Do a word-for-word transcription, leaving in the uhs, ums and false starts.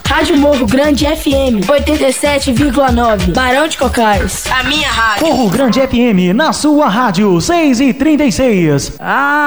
Rádio Morro Grande F M, oitenta e sete vírgula nove, Barão de Cocais. A minha rádio. Morro Grande F M, na sua rádio, seis e trinta e seis. Ah!